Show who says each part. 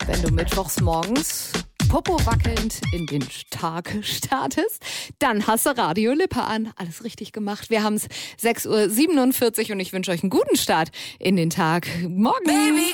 Speaker 1: Wenn du mittwochs morgens Popo wackelnd in den Tag startest, dann hast du Radio Lippe an. Alles richtig gemacht. Wir haben es 6:47 Uhr und ich wünsche euch einen guten Start in den Tag. Morgen! Baby.